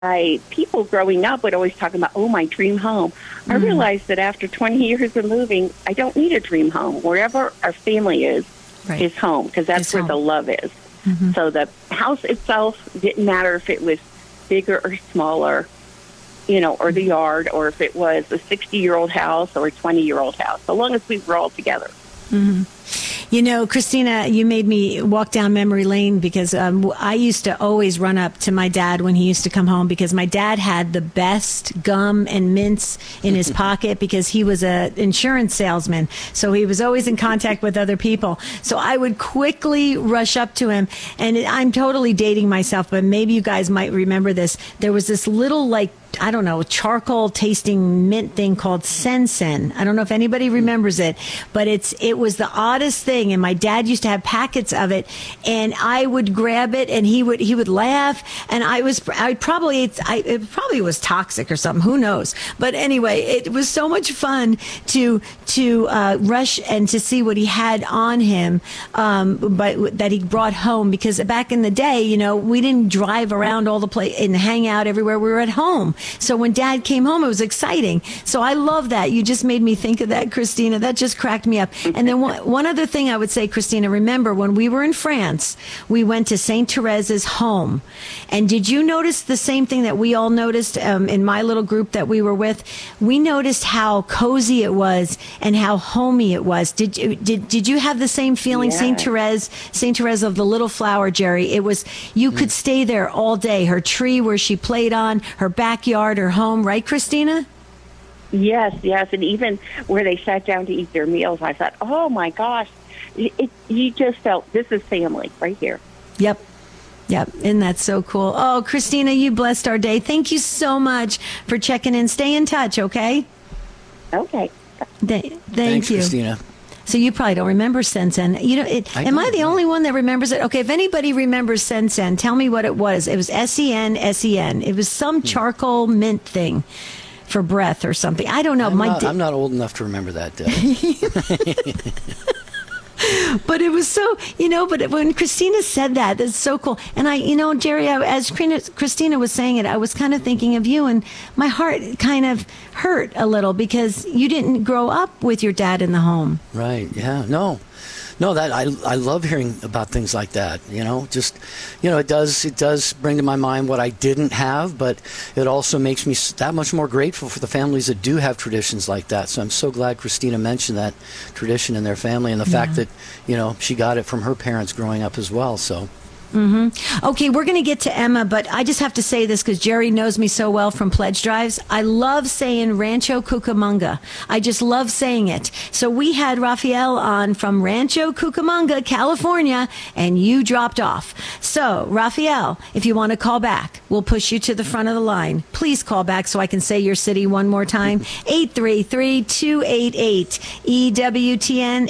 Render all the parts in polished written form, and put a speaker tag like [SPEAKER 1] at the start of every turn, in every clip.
[SPEAKER 1] people growing up would always talk about, oh, my dream home. I realized that after 20 years of moving, I don't need a dream home. Wherever our family is home, because that's where the love is. So the house itself didn't matter if it was bigger or smaller, or the yard, or if it was a 60-year-old house or a 20-year-old house, so long as we were all together.
[SPEAKER 2] Christina, you made me walk down memory lane because I used to always run up to my dad when he used to come home, because my dad had the best gum and mints in his pocket because he was an insurance salesman. So he was always in contact with other people. So I would quickly rush up to him, and I'm totally dating myself, but maybe you guys might remember this. There was this little, charcoal tasting mint thing called Sen-Sen. I don't know if anybody remembers it, but it was the oddest thing. And my dad used to have packets of it, and I would grab it, and he would laugh. And it probably was toxic or something. Who knows? But anyway, it was so much fun to rush and to see what he had on him, but that he brought home, because back in the day, we didn't drive around all the place and hang out everywhere. We were at home. So when Dad came home, it was exciting. So I love that. You just made me think of that, Christina. That just cracked me up. And then one other thing I would say, Christina, remember when we were in France, we went to St. Therese's home. And did you notice the same thing that we all noticed in my little group that we were with? We noticed how cozy it was and how homey it was. Did you have the same feeling?
[SPEAKER 1] Yeah.
[SPEAKER 2] St. Therese of the Little Flower, Jerry. It was, you could stay there all day. Her tree where she played on, her backyard, her home, right, Christina?
[SPEAKER 1] Yes, and even where they sat down to eat their meals, I thought, oh my gosh, you just felt this is family right here.
[SPEAKER 2] Yep. Isn't that so cool? Oh, Christina, you blessed our day. Thank you so much for checking in. Stay in touch, okay?
[SPEAKER 1] Okay.
[SPEAKER 2] Thanks, you,
[SPEAKER 3] Christina.
[SPEAKER 2] So you probably don't remember Sen-Sen. Am I the only one that remembers it? Okay, if anybody remembers Sen-Sen, tell me what it was. It was Sen. It was some charcoal mint thing for breath or something. I don't know.
[SPEAKER 3] I'm not old enough to remember that.
[SPEAKER 2] But it was so, but when Christina said that's so cool. And Jerry, as Christina was saying it, I was kind of thinking of you, and my heart kind of hurt a little because you didn't grow up with your dad in the home.
[SPEAKER 3] Right. Yeah. No, that I love hearing about things like that. It does bring to my mind what I didn't have, but it also makes me that much more grateful for the families that do have traditions like that. So I'm so glad Christina mentioned that tradition in their family, and the fact that she got it from her parents growing up as well. So.
[SPEAKER 2] Okay, we're going to get to Emma, but I just have to say this because Jerry knows me so well from pledge drives. I love saying Rancho Cucamonga. I just love saying it. So we had Rafael on from Rancho Cucamonga, California, and you dropped off. So, Rafael, if you want to call back, we'll push you to the front of the line. Please call back so I can say your city one more time. 833-288-EWTN,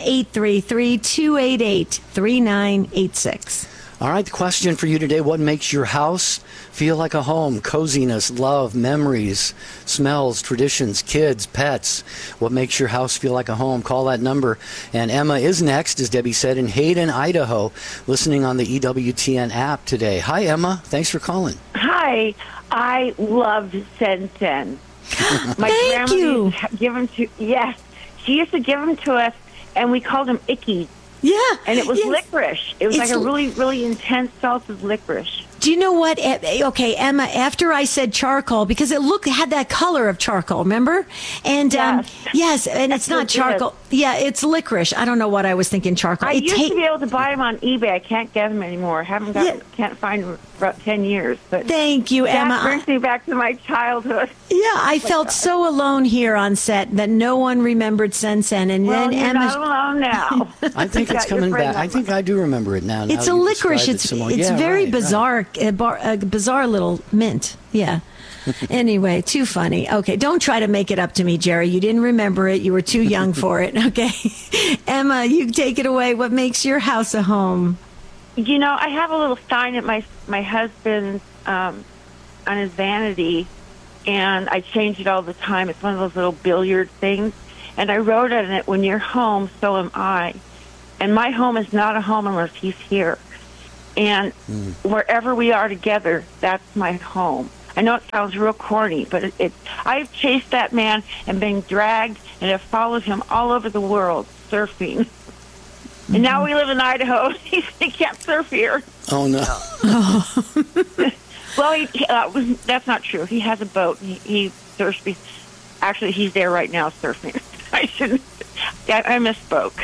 [SPEAKER 2] 833-288-3986.
[SPEAKER 3] All right, the question for you today, what makes your house feel like a home? Coziness, love, memories, smells, traditions, kids, pets. What makes your house feel like a home? Call that number. And Emma is next, as Debbie said, in Hayden, Idaho, listening on the EWTN app today. Hi, Emma. Thanks for calling.
[SPEAKER 4] Hi. I loved Sen-Sen. My
[SPEAKER 2] Thank
[SPEAKER 4] grandma
[SPEAKER 2] you.
[SPEAKER 4] used to give them to, yes, she used to give them to us, and we called them Icky.
[SPEAKER 2] Yeah.
[SPEAKER 4] And it was licorice. It was
[SPEAKER 2] It's
[SPEAKER 4] like a really, really intense salted licorice.
[SPEAKER 2] Do you know what? Okay, Emma, after I said charcoal, because it had that color of charcoal, remember? And yes, and it's not charcoal. Yeah, it's licorice. I don't know what I was thinking charcoal.
[SPEAKER 4] I used to be able to buy them on eBay. I can't get them anymore. Can't find them for about 10 years. But
[SPEAKER 2] thank you, Emma.
[SPEAKER 4] That brings me back to my childhood.
[SPEAKER 2] Yeah, I felt so alone here on set that no one remembered Sen-Sen. And
[SPEAKER 4] well,
[SPEAKER 2] then
[SPEAKER 4] you're
[SPEAKER 2] Emma's
[SPEAKER 4] not alone now.
[SPEAKER 3] I think it's coming back. I think I do remember it now.
[SPEAKER 2] It's a licorice. It's very bizarre. A bizarre little mint. Yeah. Anyway, too funny. Okay, don't try to make it up to me, Jerry. You didn't remember it. You were too young for it. Okay. Emma, you take it away. What makes your house a home?
[SPEAKER 4] I have a little sign at my husband's on his vanity, and I change it all the time. It's one of those little billiard things. And I wrote on it, when you're home, so am I. And my home is not a home unless he's here. And wherever we are together, that's my home. I know it sounds real corny, but I've chased that man and been dragged and have followed him all over the world surfing. And now we live in Idaho. He can't surf here.
[SPEAKER 3] Oh, no.
[SPEAKER 4] Well, that's not true. He has a boat. He surfs. Actually, he's there right now surfing. I misspoke.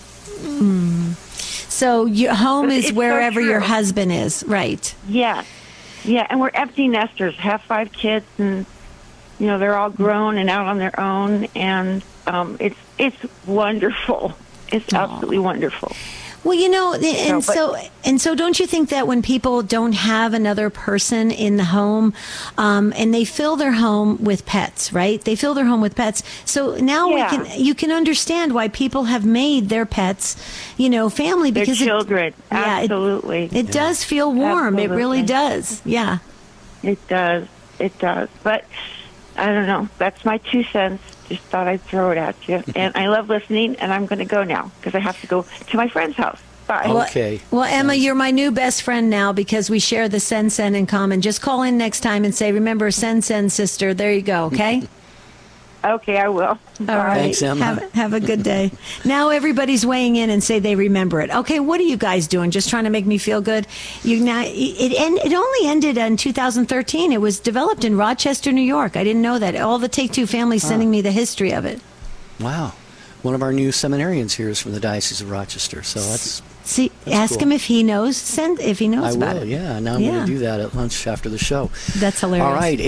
[SPEAKER 2] So your home is wherever your husband is, right?
[SPEAKER 4] Yeah. Yeah, and we're empty nesters, have 5 kids, and, they're all grown and out on their own, and it's wonderful. It's absolutely wonderful.
[SPEAKER 2] Well, so don't you think that when people don't have another person in the home, and they fill their home with pets, right? They fill their home with pets. So now you can understand why people have made their pets, family, because
[SPEAKER 4] their children. Absolutely.
[SPEAKER 2] It does feel warm.
[SPEAKER 4] Absolutely.
[SPEAKER 2] It really does. Yeah.
[SPEAKER 4] It does. It does. But I don't know. That's my 2 cents. Just thought I'd throw it at you. And I love listening, and I'm going to go now because I have to go to my friend's house. Bye.
[SPEAKER 3] Okay.
[SPEAKER 2] Well, Emma, you're my new best friend now because we share the Sen in common. Just call in next time and say, remember, Sen sister. There you go, okay?
[SPEAKER 4] Okay, I will.
[SPEAKER 2] All right.
[SPEAKER 3] Thanks, Emma.
[SPEAKER 2] Have a good day. Now everybody's weighing in and say they remember it. Okay, what are you guys doing? Just trying to make me feel good? It only ended in 2013. It was developed in Rochester, New York. I didn't know that. All the Take-Two families sending me the history of it.
[SPEAKER 3] Wow. One of our new seminarians here is from the Diocese of Rochester, so that's
[SPEAKER 2] ask
[SPEAKER 3] cool.
[SPEAKER 2] him if he knows about it.
[SPEAKER 3] I will, yeah. Now I'm going to do that at lunch after the show.
[SPEAKER 2] That's hilarious.
[SPEAKER 3] All right,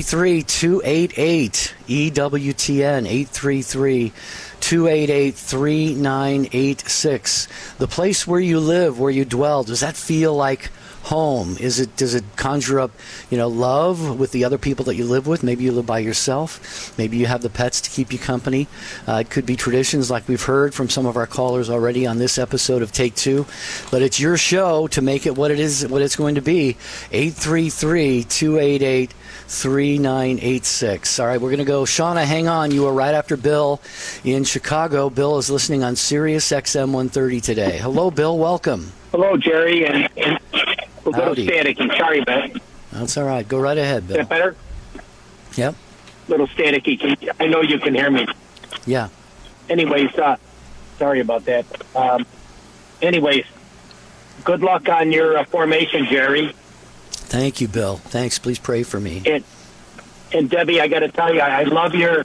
[SPEAKER 3] 833-288-EWTN, 833-288-3986. The place where you live, where you dwell, does that feel like home? Does it conjure up, love with the other people that you live with? Maybe you live by yourself. Maybe you have the pets to keep you company. It could be traditions like we've heard from some of our callers already on this episode of Take Two. But it's your show to make it what it's going to be. 833-288-3986. All right, we're going to go. Shauna, hang on. You are right after Bill in Chicago. Bill is listening on Sirius XM 130 today. Hello, Bill. Welcome.
[SPEAKER 5] Hello, Jerry, and a little staticky. Sorry about it.
[SPEAKER 3] That's all right. Go right ahead, Bill.
[SPEAKER 5] Is that better?
[SPEAKER 3] Yep.
[SPEAKER 5] Little staticky. I know you can hear me.
[SPEAKER 3] Yeah.
[SPEAKER 5] Anyways, sorry about that. Anyways, good luck on your formation, Jerry.
[SPEAKER 3] Thank you, Bill. Thanks. Please pray for me.
[SPEAKER 5] And Debbie, I got to tell you, I love your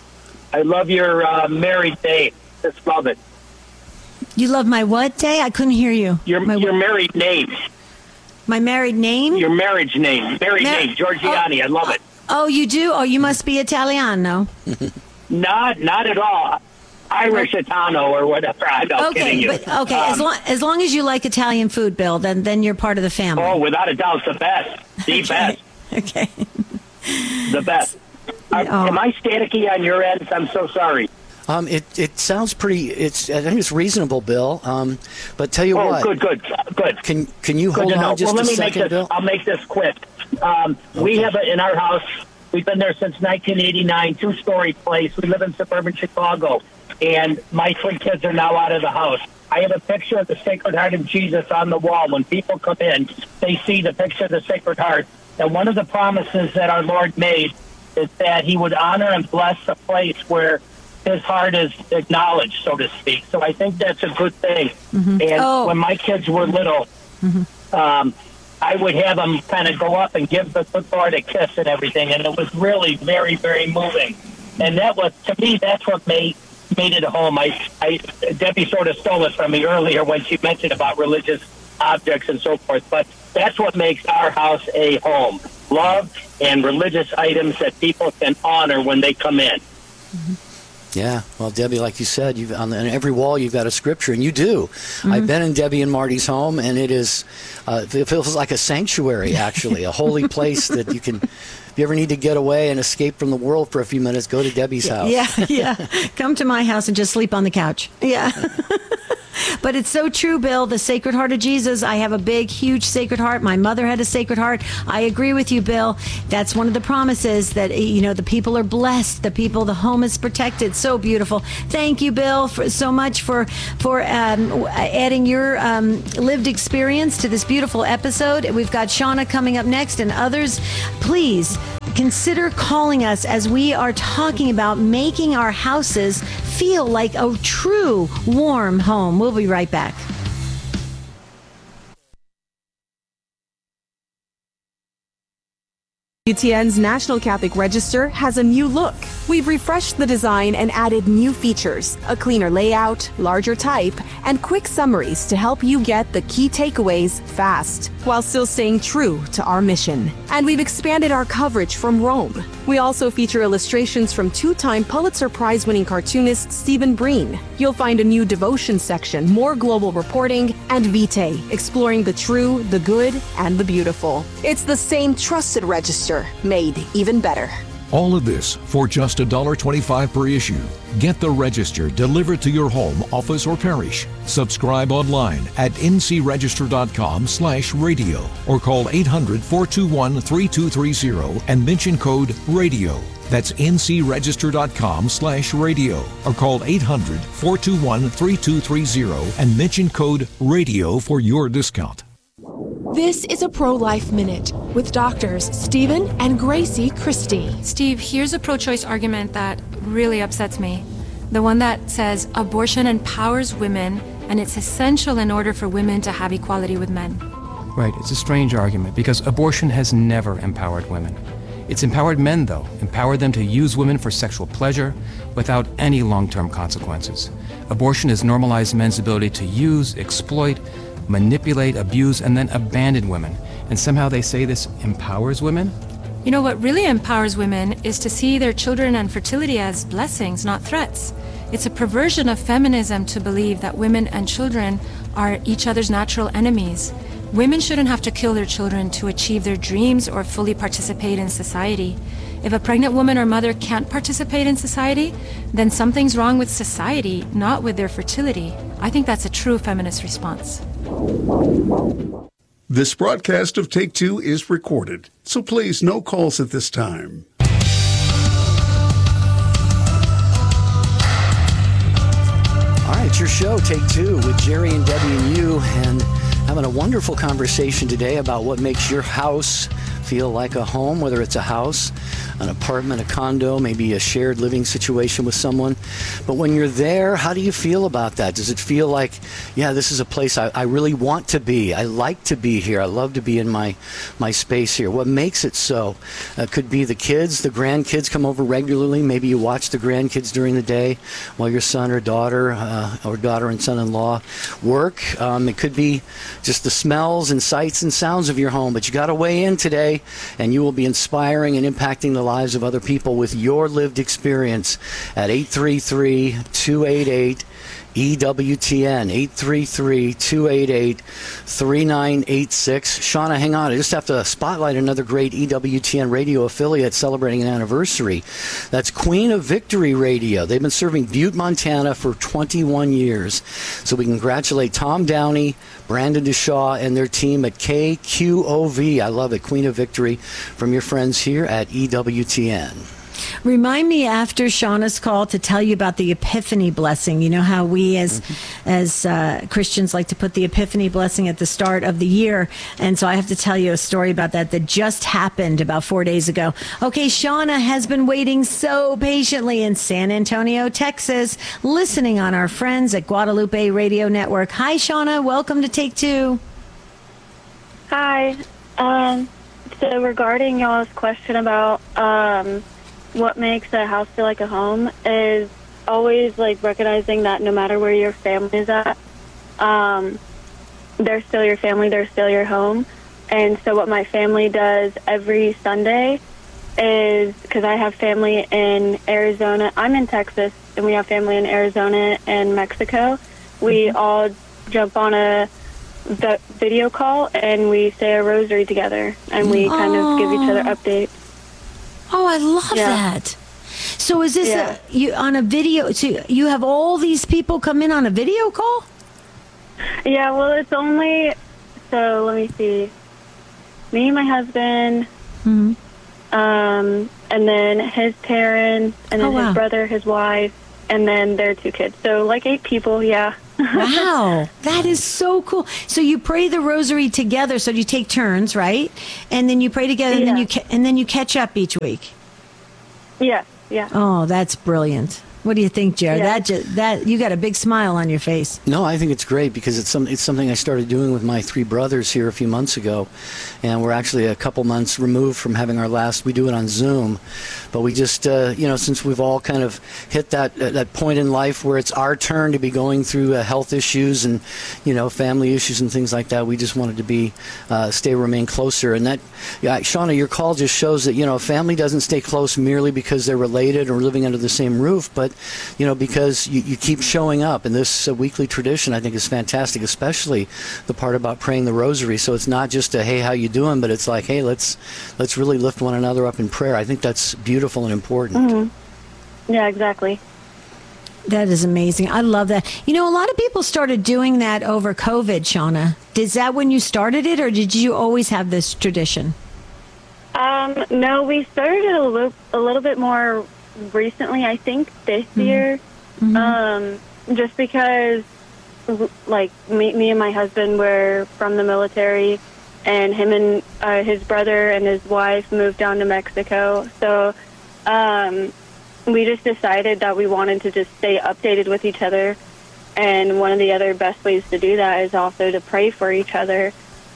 [SPEAKER 5] married day. Just love it.
[SPEAKER 2] You love my what day? I couldn't hear you.
[SPEAKER 5] Your married name.
[SPEAKER 2] My married name?
[SPEAKER 5] Your marriage name. Married name, Giorgiani. I love it.
[SPEAKER 2] Oh, you do? Oh, you must be Italiano.
[SPEAKER 5] Not at all. Irish Italiano or whatever. I'm not kidding you.
[SPEAKER 2] As long as you like Italian food, Bill, then you're part of the family.
[SPEAKER 5] Oh, without a doubt, the best. The best.
[SPEAKER 2] Okay.
[SPEAKER 5] The best. Am I staticky on your end? I'm so sorry.
[SPEAKER 3] It sounds pretty. I think it's reasonable, Bill. But tell you what.
[SPEAKER 5] Good.
[SPEAKER 3] Can you hold on just a second, Bill?
[SPEAKER 5] I'll make this quick. We have in our house. We've been there since 1989. 2-story place. We live in suburban Chicago, and my 3 kids are now out of the house. I have a picture of the Sacred Heart of Jesus on the wall. When people come in, they see the picture of the Sacred Heart. And one of the promises that our Lord made is that He would honor and bless a place where His heart is acknowledged, so to speak. So I think that's a good thing. Mm-hmm. And when my kids were little, I would have them kind of go up and give the Lord a kiss and everything. And it was really very, very moving. And that was, to me, that's what made it a home. Debbie sort of stole it from me earlier when she mentioned about religious objects and so forth. But that's what makes our house a home. Love and religious items that people can honor when they come in.
[SPEAKER 3] Mm-hmm. Yeah, well, Debbie, like you said, on every wall you've got a scripture, and you do. Mm-hmm. I've been in Debbie and Marty's home, and it feels like a sanctuary, actually, a holy place that you can. If you ever need to get away and escape from the world for a few minutes, go to Debbie's house.
[SPEAKER 2] Yeah. Come to my house and just sleep on the couch. Yeah. But it's so true, Bill. The Sacred Heart of Jesus. I have a big, huge Sacred Heart. My mother had a Sacred Heart. I agree with you, Bill. That's one of the promises that, the people are blessed. The home is protected. So beautiful. Thank you, Bill, so much for adding your lived experience to this beautiful episode. We've got Shauna coming up next and others. Please consider calling us as we are talking about making our houses feel like a true warm home. We'll be right back.
[SPEAKER 6] UTN's National Catholic Register has a new look. We've refreshed the design and added new features, a cleaner layout, larger type, and quick summaries to help you get the key takeaways fast, while still staying true to our mission. And we've expanded our coverage from Rome. We also feature illustrations from two-time Pulitzer Prize-winning cartoonist Stephen Breen. You'll find a new devotion section, more global reporting, and Vitae, exploring the true, the good, and the beautiful. It's the same trusted register, made even better.
[SPEAKER 7] All of this for just $1.25 per issue. Get the Register delivered to your home, office, or parish. Subscribe online at ncregister.com/radio or call 800-421-3230 and mention code RADIO. That's ncregister.com/radio or call 800-421-3230 and mention code RADIO for your discount.
[SPEAKER 8] This is a Pro-Life Minute with doctors Stephen and Gracie Christie.
[SPEAKER 9] Steve, here's a pro-choice argument that really upsets me. The one that says abortion empowers women and it's essential in order for women to have equality with men.
[SPEAKER 10] Right, it's a strange argument because abortion has never empowered women. It's empowered men, though, empowered them to use women for sexual pleasure without any long-term consequences. Abortion has normalized men's ability to use, exploit, manipulate, abuse, and then abandon women. And somehow they say this empowers women?
[SPEAKER 9] You know, what really empowers women is to see their children and fertility as blessings, not threats. It's a perversion of feminism to believe that women and children are each other's natural enemies. Women shouldn't have to kill their children to achieve their dreams or fully participate in society. If a pregnant woman or mother can't participate in society, then something's wrong with society, not with their fertility. I think that's a true feminist response.
[SPEAKER 11] This broadcast of Take Two is recorded, so please no calls at this time.
[SPEAKER 3] All right, it's your show, Take Two, with Jerry and Debbie and you, and having a wonderful conversation today about what makes your house feel like a home, whether it's a house, an apartment, a condo, maybe a shared living situation with someone. But when you're there, how do you feel about that? Does it feel like, yeah, this is a place I really want to be. I like to be here. I love to be in my space here. What makes it so? Could be the kids, the grandkids come over regularly. Maybe you watch the grandkids during the day while your son or daughter and son-in-law work. It could be just the smells and sights and sounds of your home. But you got to weigh in today, and you will be inspiring and impacting the lives of other people with your lived experience at 833-288 EWTN, 833-288-3986. Shauna, hang on. I just have to spotlight another great EWTN radio affiliate celebrating an anniversary. That's Queen of Victory Radio. They've been serving Butte, Montana for 21 years. So we congratulate Tom Downey, Brandon DeShaw, and their team at KQOV. I love it. Queen of Victory from your friends here at EWTN.
[SPEAKER 2] Remind me after Shauna's call to tell you about the Epiphany blessing. You know how we as Christians like to put the Epiphany blessing at the start of the year. And so I have to tell you a story about that just happened about 4 days ago. Okay, Shauna has been waiting so patiently in San Antonio, Texas, listening on our friends at Guadalupe Radio Network. Hi, Shauna. Welcome to Take Two.
[SPEAKER 12] Hi. So regarding y'all's question about what makes a house feel like a home is always like recognizing that no matter where your family is at, they're still your family, they're still your home. And so what my family does every Sunday is, because I have family in Arizona, I'm in Texas, and we have family in Arizona and Mexico, we all jump on a video call and we say a rosary together, and we kind of give each other updates.
[SPEAKER 2] Oh, I love that. So is this you on a video? So you have all these people come in on a video call?
[SPEAKER 12] Yeah, well, it's only, so let me see. Me, my husband, and then his parents, and then his brother, his wife, and then their 2 kids. So like 8 people, yeah.
[SPEAKER 2] Wow, that is so cool. So you pray the rosary together. So you take turns, right? And then you pray together, and then you catch up each week.
[SPEAKER 12] Yeah, yeah.
[SPEAKER 2] Oh, that's brilliant. What do you think, Jared?
[SPEAKER 12] Yeah.
[SPEAKER 2] That you got a big smile on your face.
[SPEAKER 3] No, I think it's great because it's something I started doing with my 3 brothers here a few months ago, and we're actually a couple months removed from having our last. We do it on Zoom, but we just since we've all kind of hit that point in life where it's our turn to be going through health issues and family issues and things like that, we just wanted to remain closer. And that, Shauna, your call just shows that a family doesn't stay close merely because they're related or living under the same roof, but because you keep showing up. And this weekly tradition, I think, is fantastic, especially the part about praying the rosary. So it's not just a, hey, how you doing? But it's like, hey, let's really lift one another up in prayer. I think that's beautiful and important.
[SPEAKER 12] Mm-hmm. Yeah, exactly.
[SPEAKER 2] That is amazing. I love that. A lot of people started doing that over COVID, Shauna. Is that when you started it, or did you always have this tradition?
[SPEAKER 12] No, we started it a little bit more recently, I think this year, just because like me and my husband were from the military, and him and his brother and his wife moved down to Mexico, so we just decided that we wanted to just stay updated with each other, and one of the other best ways to do that is also to pray for each other,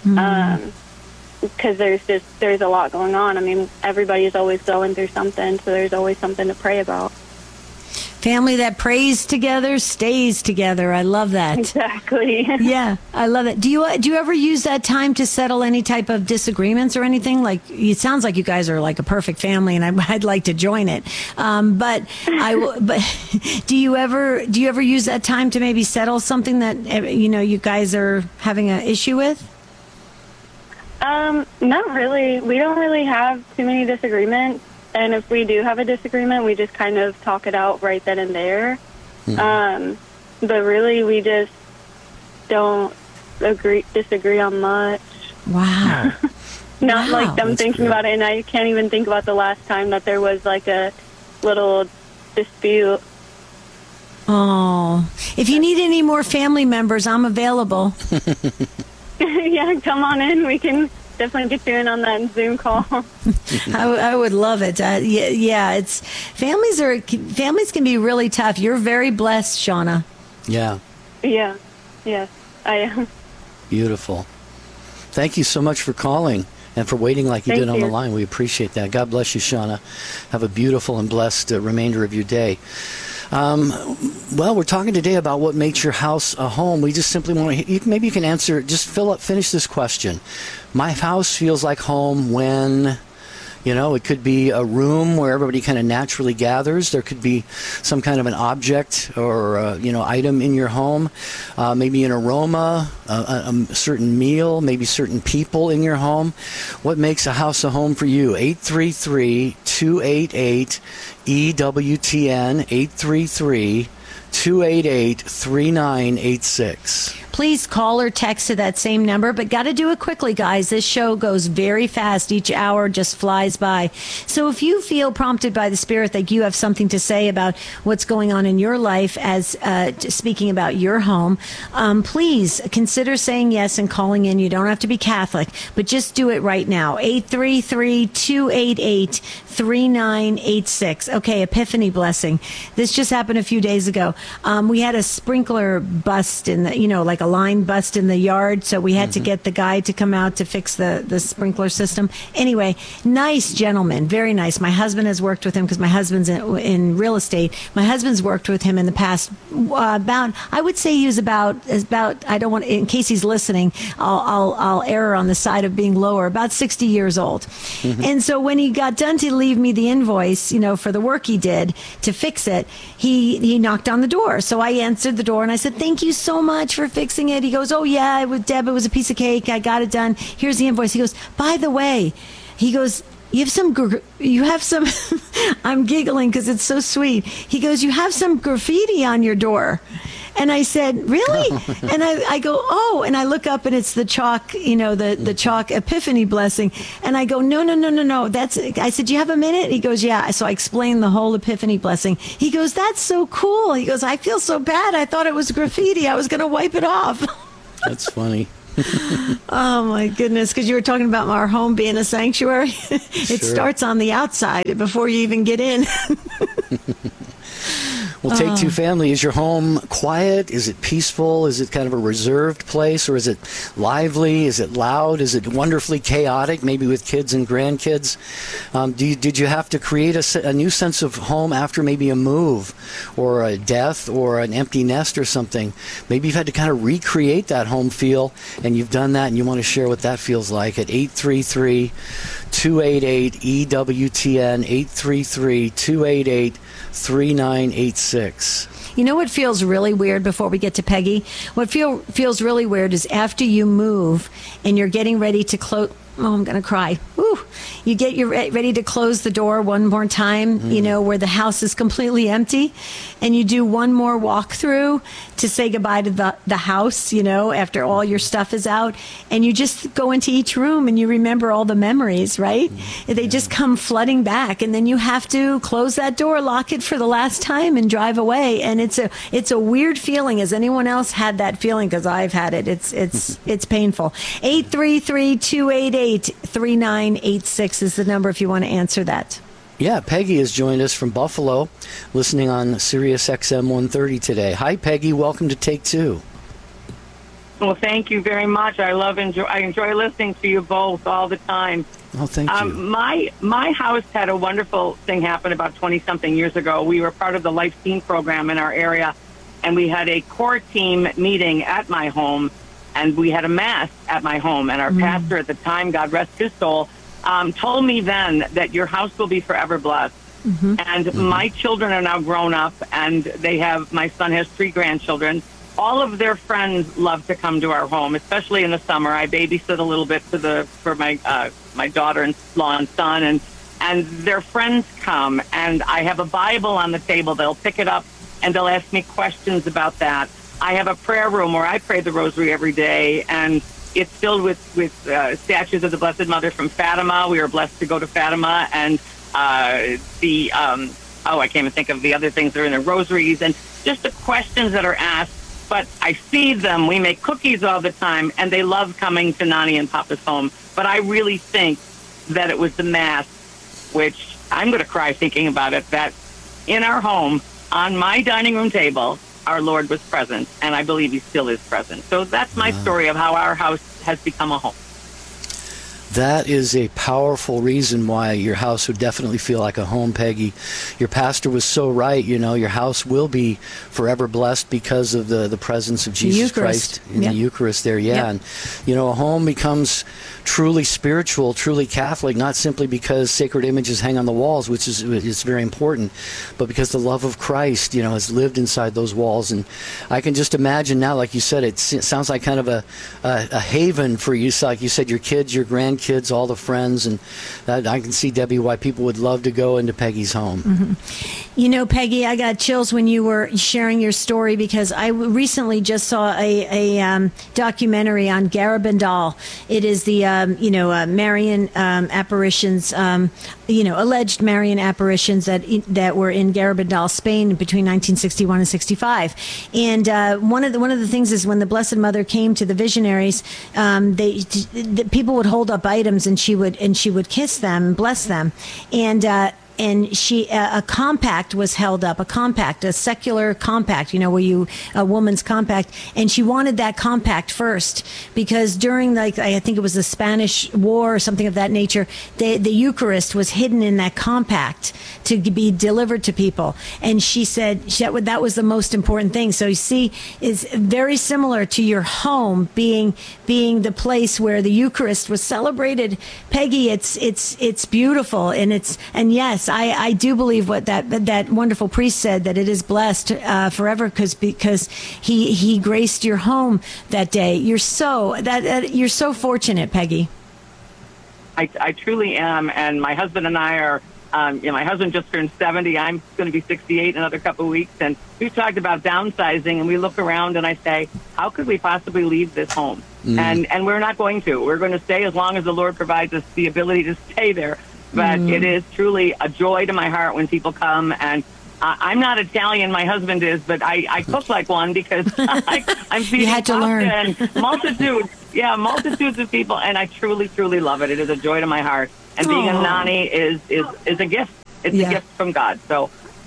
[SPEAKER 12] because there's a lot going on. I mean, everybody's always going through something, so there's always something to pray about.
[SPEAKER 2] Family that prays together stays together. I love that.
[SPEAKER 12] Exactly.
[SPEAKER 2] Yeah, I love it. Do you ever use that time to settle any type of disagreements or anything? Like, it sounds like you guys are like a perfect family, and I'd like to join it. But do you ever use that time to maybe settle something that you guys are having an issue with?
[SPEAKER 12] Not really. We don't really have too many disagreements. And if we do have a disagreement, we just kind of talk it out right then and there. But really, we just don't disagree on much.
[SPEAKER 2] Wow.
[SPEAKER 12] Not like I'm thinking about it, and I can't even think about the last time that there was like a little dispute.
[SPEAKER 2] Oh, if you need any more family members, I'm available.
[SPEAKER 12] Yeah, come on in. We can definitely get you in on that Zoom call.
[SPEAKER 2] I would love it. It's families can be really tough. You're very blessed, Shauna.
[SPEAKER 3] Yeah.
[SPEAKER 12] Yeah. Yes, I am.
[SPEAKER 3] Beautiful. Thank you so much for calling and for waiting like you did on the line. We appreciate that. God bless you, Shauna. Have a beautiful and blessed remainder of your day. Well, we're talking today about what makes your house a home. We just simply want to, maybe you can answer, just finish this question. My house feels like home when, it could be a room where everybody kind of naturally gathers. There could be some kind of an object or, item in your home, maybe an aroma, a certain meal, maybe certain people in your home. What makes a house a home for you? 833-288-EWTN, 833-288-3986.
[SPEAKER 2] Please call or text to that same number, but got to do it quickly, guys. This show goes very fast. Each hour just flies by. So if you feel prompted by the Spirit that you have something to say about what's going on in your life as speaking about your home, please consider saying yes and calling in. You don't have to be Catholic, but just do it right now. 833-288-3986. Okay, Epiphany blessing. This just happened a few days ago. We had a sprinkler bust in the, like a line bust in the yard, so we had to get the guy to come out to fix the sprinkler system. Anyway, nice gentleman, very nice. My husband has worked with him because my husband's in real estate. My husband's worked with him in the past I would say he was about I don't want, in case he's listening, I'll err on the side of being lower, about 60 years old. And so when he got done to leave me the invoice, for the work he did to fix it, he knocked on the door. So I answered the door and I said, "Thank you so much for fixing it." He goes, "Oh yeah, Deb, it was a piece of cake. I got it done. Here's the invoice." He goes, "By the way," he goes, you have some, I'm giggling because it's so sweet. He goes, "You have some graffiti on your door." And I said, really? And I go, oh, and I look up and it's the chalk, the chalk epiphany blessing. And I go, no. I said, do you have a minute? He goes, yeah. So I explained the whole epiphany blessing. He goes, that's so cool. He goes, I feel so bad. I thought it was graffiti. I was going to wipe it off.
[SPEAKER 3] That's funny.
[SPEAKER 2] Oh my goodness, because you were talking about our home being a sanctuary. It starts on the outside before you even get in.
[SPEAKER 3] Well, Take Two Family, is your home quiet? Is it peaceful? Is it kind of a reserved place? Or is it lively? Is it loud? Is it wonderfully chaotic, maybe with kids and grandkids? Did you have to create a new sense of home after maybe a move or a death or an empty nest or something? Maybe you've had to kind of recreate that home feel, and you've done that, and you want to share what that feels like at 833-288-EWTN, 833-288-3986.
[SPEAKER 2] You know what feels really weird before we get to Peggy? What feels really weird is after you move and you're getting ready to close. Oh, I'm going to cry. Ooh. You're ready to close the door one more time, where the house is completely empty, and you do one more walkthrough to say goodbye to the house, after all your stuff is out, and you just go into each room and you remember all the memories, right? They just come flooding back, and then you have to close that door, lock it for the last time, and drive away. And it's a weird feeling. Has anyone else had that feeling? Because I've had it. It's painful. 833-288-3986 is the number if you want to answer that.
[SPEAKER 3] Yeah, Peggy has joined us from Buffalo, listening on Sirius XM 130 today. Hi, Peggy. Welcome to Take Two.
[SPEAKER 13] Well, thank you very much. I enjoy listening to you both all the time.
[SPEAKER 3] Oh, thank you.
[SPEAKER 13] My house had a wonderful thing happen about 20-something years ago. We were part of the Life Team program in our area, and we had a core team meeting at my home, and we had a mass at my home. And our pastor at the time, God rest his soul, told me then that your house will be forever blessed. And my children are now grown up, and my son has 3 grandchildren. All of their friends love to come to our home, especially in the summer. I babysit a little bit for my daughter-in-law and son, and their friends come, and I have a Bible on the table. They'll pick it up, and they'll ask me questions about that. I have a prayer room where I pray the rosary every day, and it's filled with statues of the Blessed Mother from Fatima. We were blessed to go to Fatima, and I can't even think of the other things that are in the rosaries, and just the questions that are asked. But I feed them. We make cookies all the time, and they love coming to Nani and Papa's home. But I really think that it was the Mass, which I'm going to cry thinking about it, that in our home, on my dining room table, our Lord was present, and I believe he still is present. So that's my story of how our house has become a home.
[SPEAKER 3] That is a powerful reason why your house would definitely feel like a home, Peggy. Your pastor was so right. Your house will be forever blessed because of the presence of Jesus Christ in the Eucharist there. Yeah. And, a home becomes truly spiritual, truly Catholic, not simply because sacred images hang on the walls, which is very important, but because the love of Christ, has lived inside those walls. And I can just imagine now, like you said, it sounds like kind of a haven for you. So like you said, your kids, your grandkids, all the friends, and I can see, Debbie, why people would love to go into Peggy's home.
[SPEAKER 2] Peggy, I got chills when you were sharing your story, because I recently just saw a documentary on Garabandal. It is the Marian apparitions, alleged Marian apparitions that were in Garabandal, Spain, between 1961 and 65. And one of the things is when the Blessed Mother came to the visionaries, the people would hold up items, and she would kiss them, bless them, and a compact was held up, a secular compact, a woman's compact, and she wanted that compact first, because during I think it was the Spanish War or something of that nature, the Eucharist was hidden in that compact to be delivered to people, and she said that was the most important thing. So you see, it's very similar to your home being the place where the Eucharist was celebrated. Peggy, it's beautiful, and yes, I do believe what that wonderful priest said, that it is blessed forever because he graced your home that day. You're so fortunate, Peggy.
[SPEAKER 13] I truly am, and my husband and I are My husband just turned 70. I'm going to be 68 in another couple of weeks. And we've talked about downsizing, and we look around and I say, how could we possibly leave this home? And we're not going to. We're going to stay as long as the Lord provides us the ability to stay there. But it is truly a joy to my heart when people come. And I'm not Italian, my husband is, but I cook like one because I'm feeding multitudes of people, and I truly, truly love it. It is a joy to my heart. And being a nanny is a gift. It's a gift from God. So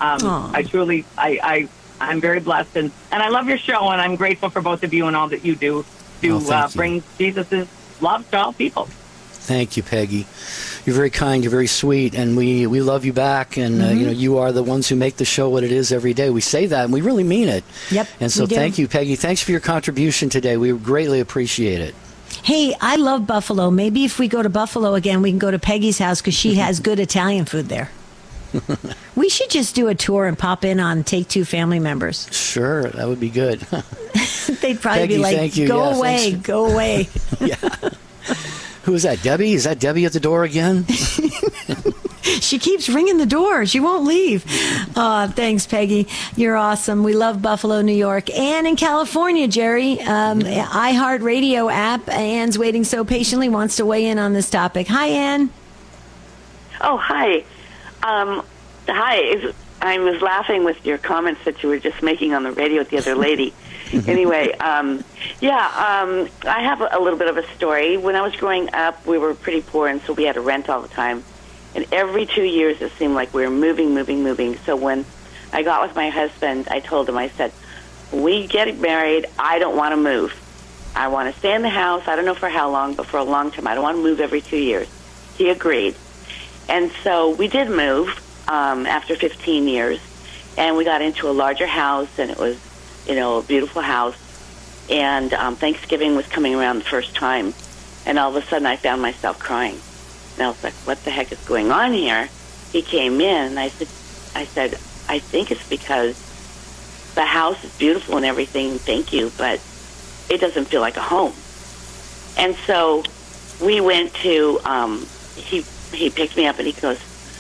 [SPEAKER 13] I'm very blessed, and I love your show, and I'm grateful for both of you and all that you do to bring Jesus' love to all people.
[SPEAKER 3] Thank you, Peggy. You're very kind. You're very sweet, and we love you back. And you are the ones who make the show what it is every day. We say that, and we really mean it.
[SPEAKER 2] Yep.
[SPEAKER 3] And so, thank you, Peggy. Thanks for your contribution today. We greatly appreciate it.
[SPEAKER 2] Hey, I love Buffalo. Maybe if we go to Buffalo again, we can go to Peggy's house because she has good Italian food there. We should just do a tour and pop in on Take Two family members.
[SPEAKER 3] Sure, that would be good.
[SPEAKER 2] They'd probably
[SPEAKER 3] Peggy,
[SPEAKER 2] be like, go away, go away.
[SPEAKER 3] Yeah. Who is that, Debbie? Is that Debbie at the door again?
[SPEAKER 2] She keeps ringing the door. She won't leave. Thanks, Peggy. You're awesome. We love Buffalo, New York. Ann in California, Jerry. iHeartRadio app. Ann's waiting so patiently, wants to weigh in on this topic. Hi, Ann.
[SPEAKER 14] Oh, hi. Hi. I was laughing with your comments that you were just making on the radio with the other lady. Anyway, I have a little bit of a story. When I was growing up, we were pretty poor, and so we had to rent all the time. And every 2 years, it seemed like we were moving. So when I got with my husband, I told him, I said, when we get married, I don't want to move. I want to stay in the house. I don't know for how long, but for a long time. I don't want to move every 2 years. He agreed. And so we did move after 15 years, and we got into a larger house, and it was, a beautiful house. And Thanksgiving was coming around the first time, and all of a sudden I found myself crying. And I was like, what the heck is going on here? He came in, and I said, I think it's because the house is beautiful and everything, thank you, but it doesn't feel like a home. And so we went to, he picked me up and he goes,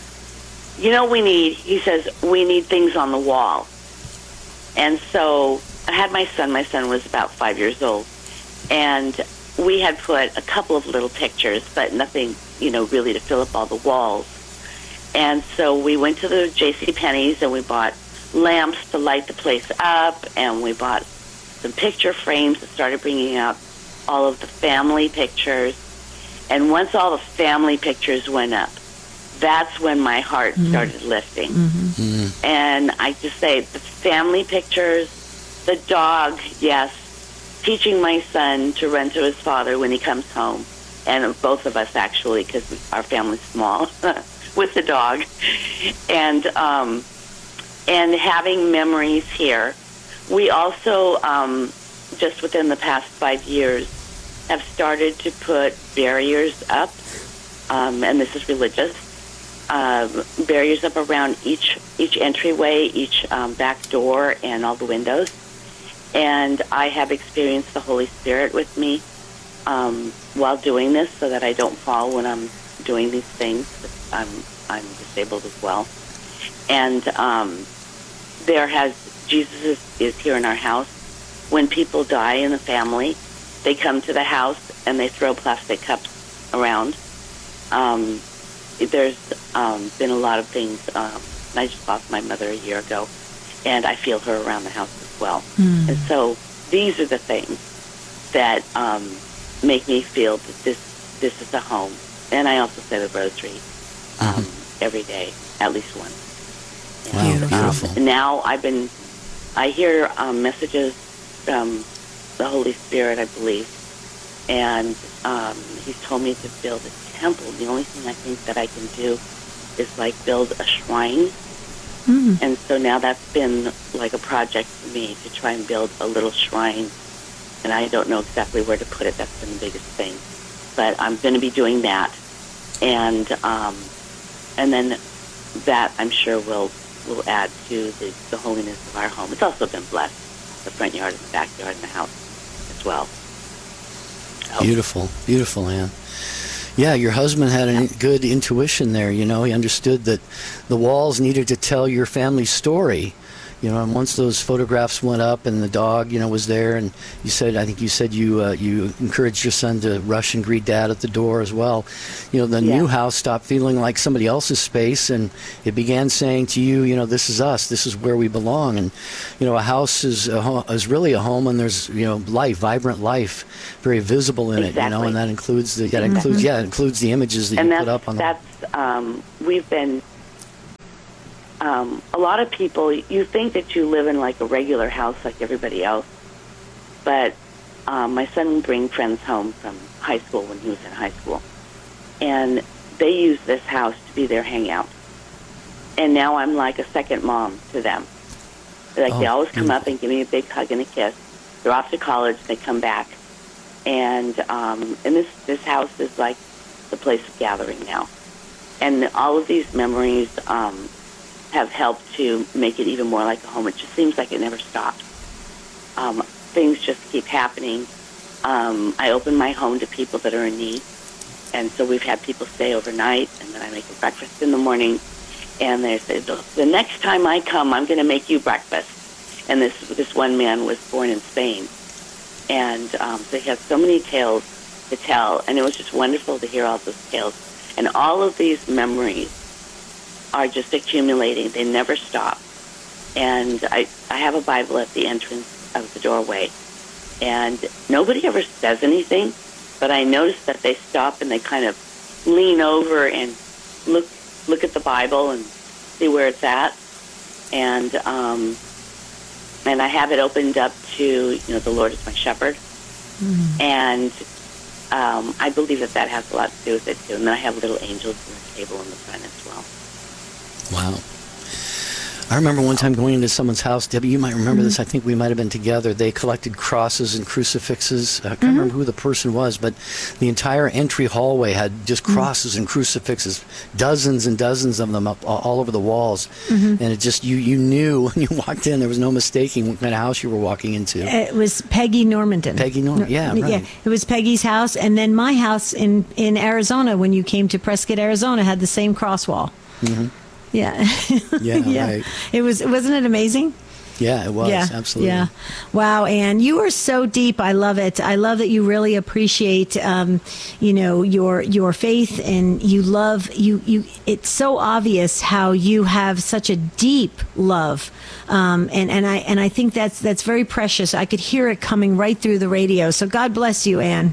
[SPEAKER 14] he says, we need things on the wall. And so I had my son was about 5 years old, and we had put a couple of little pictures, but nothing, really to fill up all the walls. And so we went to the JCPenney's and we bought lamps to light the place up, and we bought some picture frames that started bringing out all of the family pictures. And once all the family pictures went up, that's when my heart started lifting. And I just say, the family pictures, the dog, yes, teaching my son to run to his father when he comes home, and both of us actually, because our family's small, with the dog, and having memories here. We also, just within the past 5 years, have started to put barriers up, and this is religious, barriers up around each entryway, each back door, and all the windows. And I have experienced the Holy Spirit with me while doing this, so that I don't fall when I'm doing these things. I'm disabled as well. And Jesus is here in our house. When people die in the family, they come to the house and they throw plastic cups around. There's been a lot of things. I just lost my mother a year ago, and I feel her around the house as well. And so these are the things that make me feel that this is a home. And I also say the rosary every day, at least once.
[SPEAKER 3] Wow, beautiful.
[SPEAKER 14] Now I hear messages from the Holy Spirit, I believe, and he's told me to build a temple. The only thing I think that I can do is like build a shrine. And so now that's been like a project for me to try and build a little shrine, and I don't know exactly where to put it. That's been the biggest thing, but I'm going to be doing that, and then that I'm sure will add to the holiness of our home. It's also been blessed, the front yard and the backyard and the house as well.
[SPEAKER 3] Beautiful, beautiful, Ann. Yeah, your husband had a good intuition there. He understood that the walls needed to tell your family's story. And once those photographs went up and the dog, was there, and I think you said you encouraged your son to rush and greet Dad at the door as well. The new house stopped feeling like somebody else's space, and it began saying to you, this is us, this is where we belong. And a house is really a home, and there's life, vibrant life, very visible in it. And that includes it includes the images that you put up on.
[SPEAKER 14] We've been. A lot of people, you think that you live in like a regular house like everybody else, but my son would bring friends home from high school when he was in high school, and they use this house to be their hangout. And now I'm like a second mom to them. They always come up and give me a big hug and a kiss. They're off to college, they come back, and this house is like the place of gathering now. And all of these memories have helped to make it even more like a home. It just seems like it never stops. Things just keep happening. I open my home to people that are in need, and so we've had people stay overnight, and then I make a breakfast in the morning, and they say, the next time I come, I'm going to make you breakfast. And this one man was born in Spain, and so he has so many tales to tell, and it was just wonderful to hear all those tales. And all of these memories are just accumulating. They never stop. And I have a Bible at the entrance of the doorway, and nobody ever says anything, but I notice that they stop and they kind of lean over and look at the Bible and see where it's at. And I have it opened up to, the Lord is my shepherd. Mm-hmm. And I believe that has a lot to do with it, too. And then I have little angels on the table in the front as well.
[SPEAKER 3] Wow. I remember one time going into someone's house. Debbie, you might remember this. I think we might have been together. They collected crosses and crucifixes. I can't remember who the person was, but the entire entry hallway had just crosses and crucifixes, dozens and dozens of them up all over the walls. And it just, you knew when you walked in, there was no mistaking what kind of house you were walking into.
[SPEAKER 2] It was Peggy Normanton.
[SPEAKER 3] Peggy Normanton, yeah, right.
[SPEAKER 2] Yeah, it was Peggy's house, and then my house in Arizona, when you came to Prescott, Arizona, had the same cross wall. Yeah.
[SPEAKER 3] Yeah, right.
[SPEAKER 2] Wasn't it amazing?
[SPEAKER 3] Yeah, it was.
[SPEAKER 2] Yeah,
[SPEAKER 3] absolutely.
[SPEAKER 2] Yeah. Wow, Ann, you are so deep. I love it. I love that you really appreciate, your faith, and you love you. It's so obvious how you have such a deep love, and I think that's very precious. I could hear it coming right through the radio. So God bless you, Ann.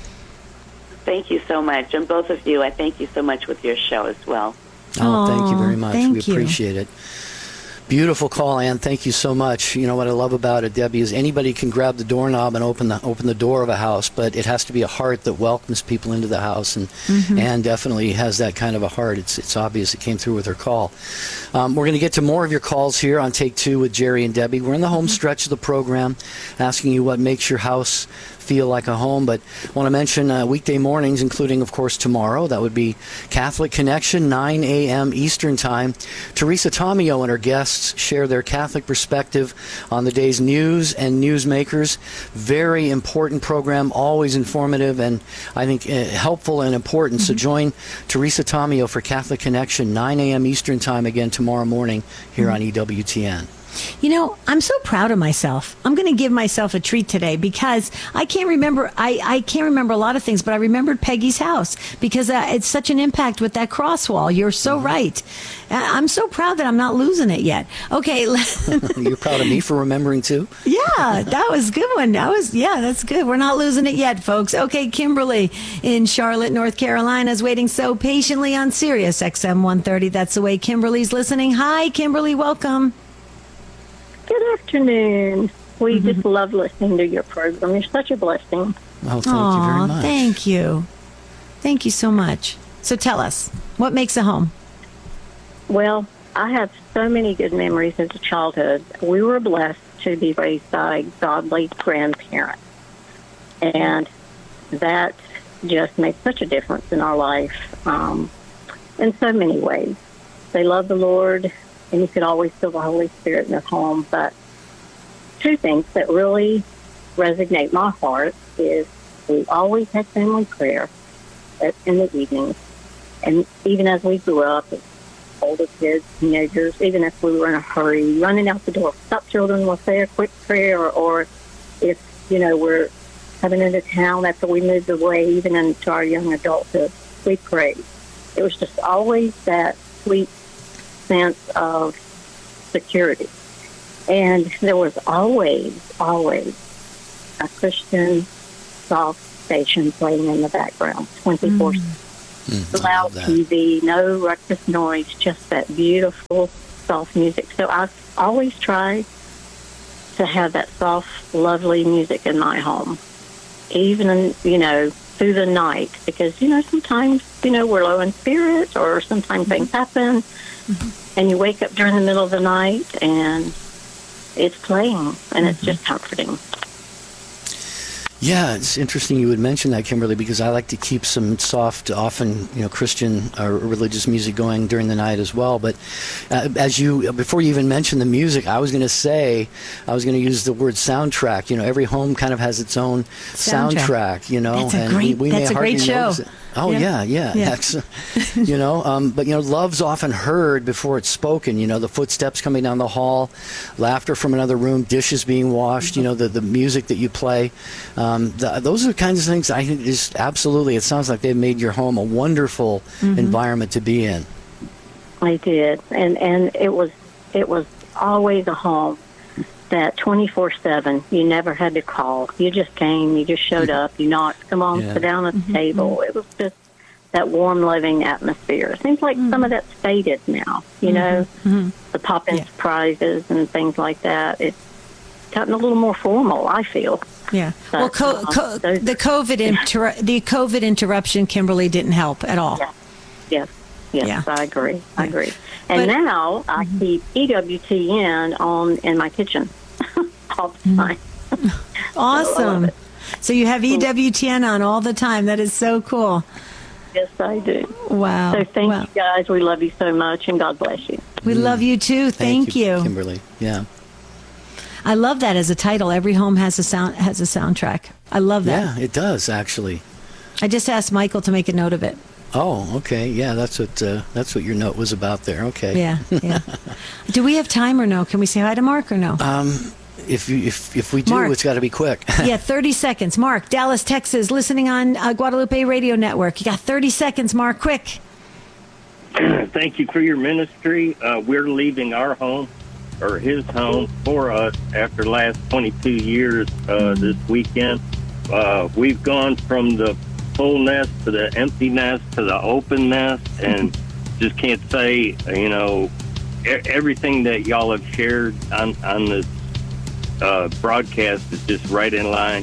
[SPEAKER 14] Thank you so much, and both of you. I thank you so much with your show as well.
[SPEAKER 3] Oh, thank you very much. We
[SPEAKER 2] you.
[SPEAKER 3] Appreciate it. Beautiful call, Ann. Thank you so much. You know what I love about it, Debbie, is anybody can grab the doorknob and open the door of a house, but it has to be a heart that welcomes people into the house, and Ann definitely has that kind of a heart. It's obvious. It came through with her call. We're going to get to more of your calls here on Take Two with Jerry and Debbie. We're in the home stretch of the program, asking you what makes your house feel like a home, but I want to mention weekday mornings, including, of course, tomorrow. That would be Catholic Connection, 9 a.m. Eastern Time. Teresa Tomeo and her guests share their Catholic perspective on the day's news and newsmakers. Very important program, always informative, and I think helpful and important. So join Teresa Tomeo for Catholic Connection, 9 a.m. Eastern Time, again tomorrow morning here on EWTN.
[SPEAKER 2] I'm so proud of myself. I'm going to give myself a treat today because I can't remember. I can't remember a lot of things, but I remembered Peggy's house because it's such an impact with that cross wall. You're so right. I'm so proud that I'm not losing it yet. Okay.
[SPEAKER 3] You're proud of me for remembering too?
[SPEAKER 2] Yeah, that was a good one. That's good. We're not losing it yet, folks. Okay, Kimberly in Charlotte, North Carolina is waiting so patiently on Sirius XM 130. That's the way Kimberly's listening. Hi, Kimberly. Welcome.
[SPEAKER 15] Good afternoon. We just love listening to your program. You're such a blessing.
[SPEAKER 3] Oh, thank you very much.
[SPEAKER 2] Thank you. Thank you so much. So tell us, what makes a home?
[SPEAKER 15] Well, I have so many good memories as a childhood. We were blessed to be raised by godly grandparents. And that just makes such a difference in our life in so many ways. They love the Lord, and you could always feel the Holy Spirit in their home. But two things that really resonate my heart is we always had family prayer, in the evenings. And even as we grew up, as older kids, teenagers, even if we were in a hurry, running out the door, stop children, we'll say a quick prayer, or if, we're coming into town after we moved away, even into our young adulthood, we prayed. It was just always that sweet sense of security. And there was always a Christian soft station playing in the background, 24 loud TV, no ruckus noise, just that beautiful, soft music. So I always try to have that soft, lovely music in my home, even, through the night, because, sometimes, we're low in spirits, or sometimes things happen, and you wake up during the middle of the night, and it's playing, and it's just comforting.
[SPEAKER 3] Yeah, it's interesting you would mention that, Kimberly, because I like to keep some soft, often, Christian or religious music going during the night as well. But before you even mentioned the music, I was going to use the word soundtrack. Every home kind of has its own soundtrack,
[SPEAKER 2] That's a great show.
[SPEAKER 3] Oh, yeah. But, love's often heard before it's spoken. The footsteps coming down the hall, laughter from another room, dishes being washed, the music that you play. Those are the kinds of things I think is absolutely, it sounds like they've made your home a wonderful environment to be in.
[SPEAKER 15] I did. And it was always a home that 24/7, you never had to call. You just came, you just showed up, you knocked, come on, sit down at the table. It was just that warm, loving atmosphere. It seems like some of that's faded now, the pop-in surprises and things like that. It's gotten a little more formal, I feel.
[SPEAKER 2] Yeah. But, the COVID interruption, Kimberly, didn't help at all.
[SPEAKER 15] Yes, I agree. And now I keep EWTN on in my kitchen all the time.
[SPEAKER 2] Awesome. So you have EWTN on all the time. That is so cool.
[SPEAKER 15] Yes, I do.
[SPEAKER 2] Wow.
[SPEAKER 15] So thank you guys. We love you so much, and God bless you.
[SPEAKER 2] We love you too. Thank you,
[SPEAKER 3] Kimberly. Yeah.
[SPEAKER 2] I love that as a title. Every home has a soundtrack. I love that.
[SPEAKER 3] Yeah, it does actually.
[SPEAKER 2] I just asked Michael to make a note of it.
[SPEAKER 3] Oh, okay. Yeah, that's what your note was about there. Okay.
[SPEAKER 2] Yeah. Do we have time or no? Can we say hi to Mark or no?
[SPEAKER 3] If we do, Mark, it's got to be quick.
[SPEAKER 2] 30 seconds. Mark, Dallas, Texas, listening on Guadalupe Radio Network. You got 30 seconds, Mark. Quick.
[SPEAKER 16] Thank you for your ministry. We're leaving our home, or his home, for us after the last 22 years this weekend. We've gone from the full nest to the empty nest to the open nest, and just can't say, everything that y'all have shared on this broadcast is just right in line,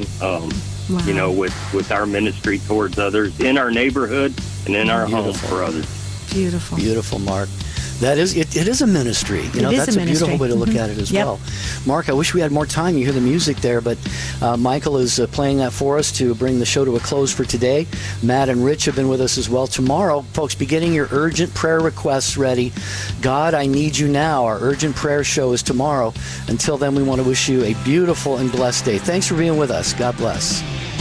[SPEAKER 16] with our ministry towards others in our neighborhood and in our home for others.
[SPEAKER 2] Beautiful,
[SPEAKER 3] Mark. That is, it is a ministry. That's a beautiful way to look at it as well. Mark, I wish we had more time. You hear the music there, but Michael is playing that for us to bring the show to a close for today. Matt and Rich have been with us as well. Tomorrow, folks, be getting your urgent prayer requests ready. God, I need you now. Our urgent prayer show is tomorrow. Until then, we want to wish you a beautiful and blessed day. Thanks for being with us. God bless.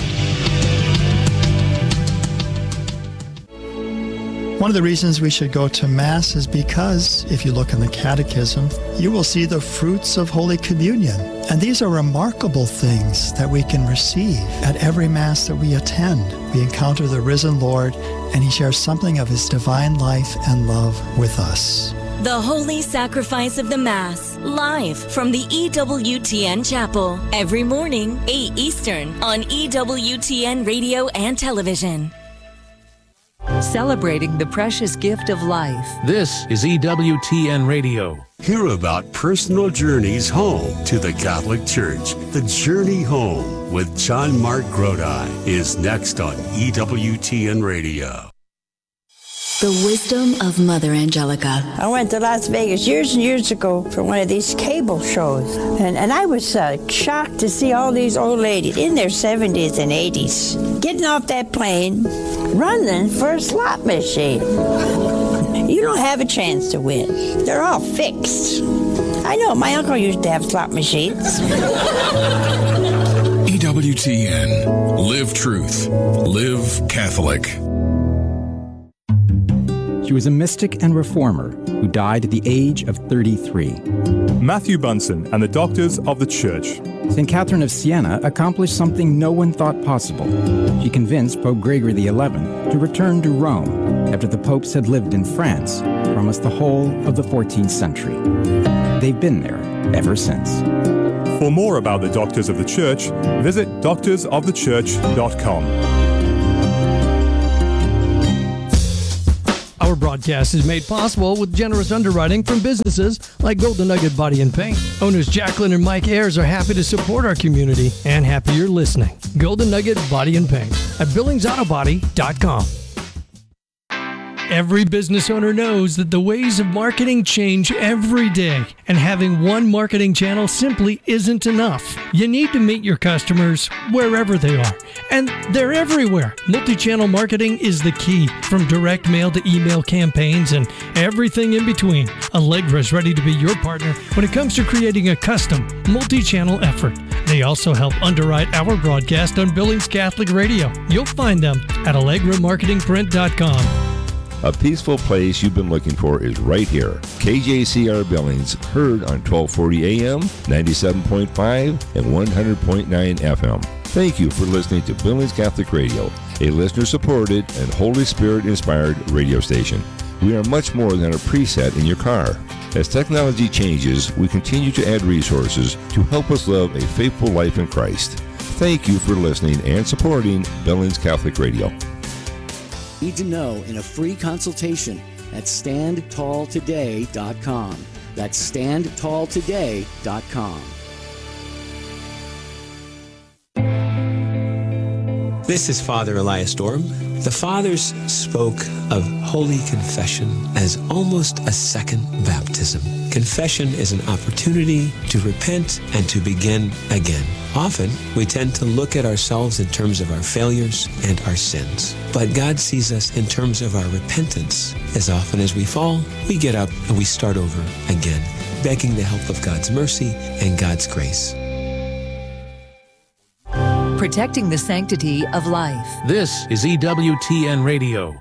[SPEAKER 17] One of the reasons we should go to Mass is because, if you look in the Catechism, you will see the fruits of Holy Communion. And these are remarkable things that we can receive at every Mass that we attend. We encounter the risen Lord, and He shares something of His divine life and love with us.
[SPEAKER 18] The Holy Sacrifice of the Mass, live from the EWTN Chapel, every morning, 8 Eastern, on EWTN Radio and Television.
[SPEAKER 19] Celebrating the precious gift of life.
[SPEAKER 7] This is EWTN Radio.
[SPEAKER 20] Hear about personal journeys home to the Catholic Church. The Journey Home with John Mark Grodi is next on EWTN Radio.
[SPEAKER 21] The wisdom of Mother Angelica.
[SPEAKER 22] I went to Las Vegas years and years ago for one of these cable shows, and I was shocked to see all these old ladies in their 70s and 80s getting off that plane, running for a slot machine. You don't have a chance to win. They're all fixed. I know, my uncle used to have slot machines.
[SPEAKER 7] EWTN. Live truth. Live Catholic.
[SPEAKER 1] She was a mystic and reformer who died at the age of 33.
[SPEAKER 4] Matthew Bunson and the Doctors of the Church.
[SPEAKER 1] St. Catherine of Siena accomplished something no one thought possible. She convinced Pope Gregory XI to return to Rome after the popes had lived in France for almost the whole of the 14th century. They've been there ever since.
[SPEAKER 4] For more about the Doctors of the Church, visit doctorsofthechurch.com.
[SPEAKER 23] Our broadcast is made possible with generous underwriting from businesses like Golden Nugget Body and Paint. Owners Jacqueline and Mike Ayers are happy to support our community and happy you're listening. Golden Nugget Body and Paint at BillingsAutobody.com. Every business owner knows that the ways of marketing change every day, and having one marketing channel simply isn't enough. You need to meet your customers wherever they are, and they're everywhere. Multi-channel marketing is the key, from direct mail to email campaigns and everything in between. Allegra is ready to be your partner when it comes to creating a custom, multi-channel effort. They also help underwrite our broadcast on Billings Catholic Radio. You'll find them at AllegraMarketingPrint.com.
[SPEAKER 24] A peaceful place you've been looking for is right here. KJCR Billings, heard on 1240 AM, 97.5, and 100.9 FM. Thank you for listening to Billings Catholic Radio, a listener-supported and Holy Spirit-inspired radio station. We are much more than a preset in your car. As technology changes, we continue to add resources to help us live a faithful life in Christ. Thank you for listening and supporting Billings Catholic Radio.
[SPEAKER 3] Need to know in a free consultation at StandTallToday.com. That's StandTallToday.com.
[SPEAKER 25] This is Father Elias Dorm. The Fathers spoke of Holy Confession as almost a second baptism. Confession is an opportunity to repent and to begin again. Often, we tend to look at ourselves in terms of our failures and our sins. But God sees us in terms of our repentance. As often as we fall, we get up and we start over again, begging the help of God's mercy and God's grace.
[SPEAKER 19] Protecting the sanctity of life.
[SPEAKER 26] This is EWTN Radio.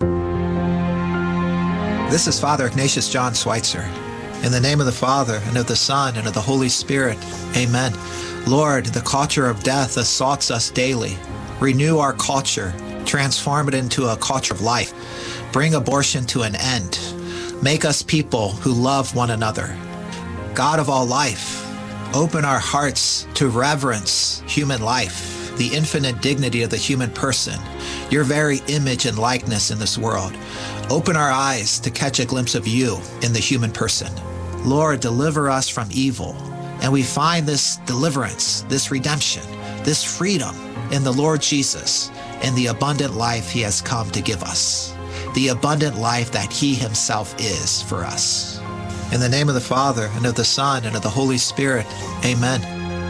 [SPEAKER 27] This is Father Ignatius John Schweitzer. In the name of the Father, and of the Son, and of the Holy Spirit. Amen. Lord, the culture of death assaults us daily. Renew our culture. Transform it into a culture of life. Bring abortion to an end. Make us people who love one another. God of all life, open our hearts to reverence human life, the infinite dignity of the human person, your very image and likeness in this world. Open our eyes to catch a glimpse of you in the human person. Lord, deliver us from evil. And we find this deliverance, this redemption, this freedom in the Lord Jesus and the abundant life he has come to give us, the abundant life that he himself is for us. In the name of the Father, and of the Son, and of the Holy Spirit. Amen.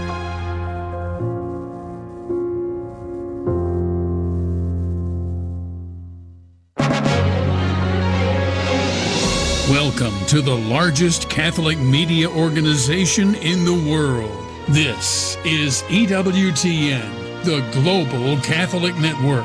[SPEAKER 28] Welcome to the largest Catholic media organization in the world. This is EWTN, the Global Catholic Network.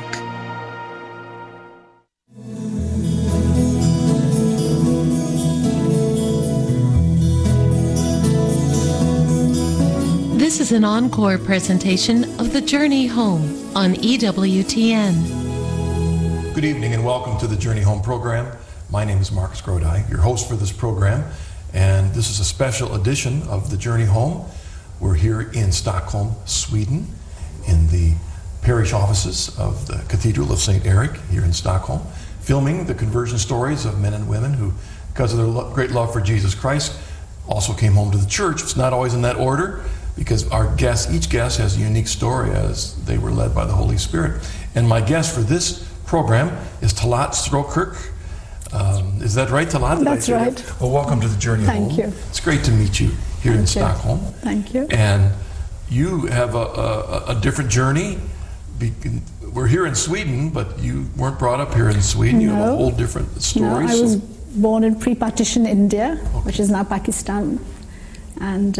[SPEAKER 29] This is an encore presentation of The Journey Home on EWTN.
[SPEAKER 30] Good evening and welcome to the Journey Home program. My name is Marcus Grodi, your host for this program, and this is a special edition of the Journey Home. We're here in Stockholm, Sweden, in the parish offices of the Cathedral of St. Eric here in Stockholm, filming the conversion stories of men and women who, because of their great love for Jesus Christ, also came home to the church. It's not always in that order, because each guest has a unique story as they were led by the Holy Spirit. And my guest for this program is Talat Strokirk. Is that right, Talat?
[SPEAKER 31] That's right.
[SPEAKER 30] Well, welcome to the Journey Home.
[SPEAKER 31] Thank you.
[SPEAKER 30] It's great to meet you here in Stockholm.
[SPEAKER 31] Thank you.
[SPEAKER 30] And you have a different journey. We're here in Sweden, but you weren't brought up here in Sweden. You have a whole different story.
[SPEAKER 31] No, I was born in pre-partition India, which is now Pakistan. And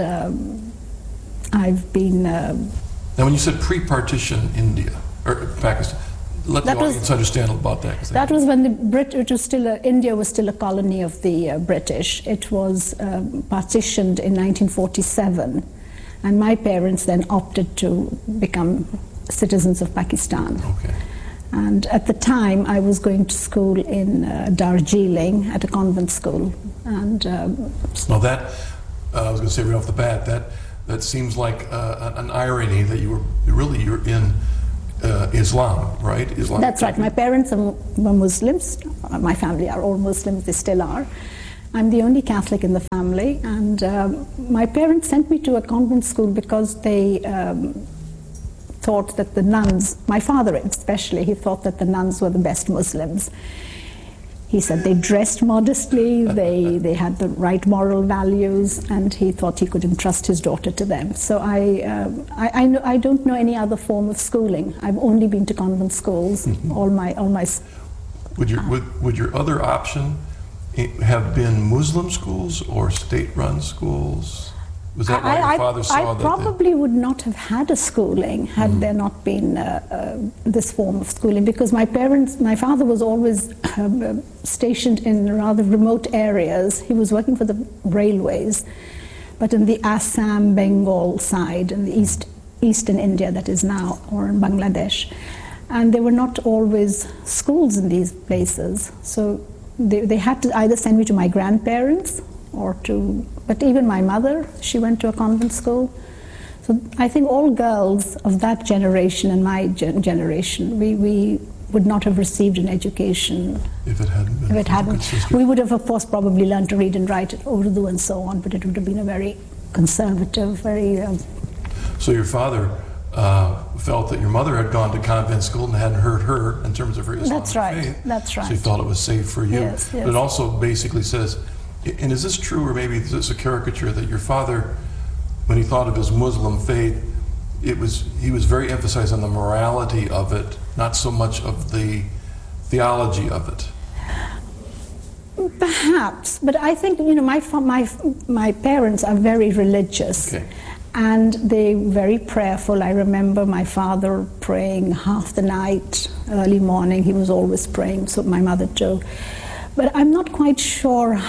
[SPEAKER 31] I've been...
[SPEAKER 30] Now, when you said pre-partition India, or Pakistan, let the audience understand about that.
[SPEAKER 31] That was when India was still a colony of the British. It was partitioned in 1947, and my parents then opted to become citizens of Pakistan.
[SPEAKER 30] Okay.
[SPEAKER 31] And at the time, I was going to school in Darjeeling at a convent school. And
[SPEAKER 30] now that I was going to say right off the bat, that seems like an irony that you're in Islam, right? Islam.
[SPEAKER 31] That's right. My parents were Muslims. My family are all Muslims. They still are. I'm the only Catholic in the family, and my parents sent me to a convent school because they thought that the nuns, my father especially, he thought that the nuns were the best Muslims. He said they dressed modestly, they had the right moral values, and he thought he could entrust his daughter to them. So I don't know any other form of schooling. I've only been to convent schools. All my.
[SPEAKER 30] Would your other option have been Muslim schools or state-run schools? Was that why your father saw that?
[SPEAKER 31] I probably would not have had a schooling had there not been this form of schooling, because my father was always stationed in rather remote areas. He was working for the railways, but in the Assam, Bengal side, in the eastern India that is now, or in Bangladesh. And there were not always schools in these places. So they had to either send me to my grandparents but even my mother, she went to a convent school. So I think all girls of that generation and my generation, we would not have received an education.
[SPEAKER 30] If it hadn't.
[SPEAKER 31] We would have, of course, probably learned to read and write Urdu and so on, but it would have been a very conservative, very...
[SPEAKER 30] So your father felt that your mother had gone to convent school and hadn't hurt her in terms of her Islamic faith.
[SPEAKER 31] That's right.
[SPEAKER 30] So he thought it was safe for you.
[SPEAKER 31] Yes.
[SPEAKER 30] But it also basically says, and is this true, or maybe is this a caricature, that your father, when he thought of his Muslim faith, he was very emphasized on the morality of it, not so much of the theology of it?
[SPEAKER 31] Perhaps, but I think my parents are very religious.
[SPEAKER 30] Okay.
[SPEAKER 31] And they were very prayerful. I remember my father praying half the night, early morning. He was always praying, so my mother too. But I'm not quite sure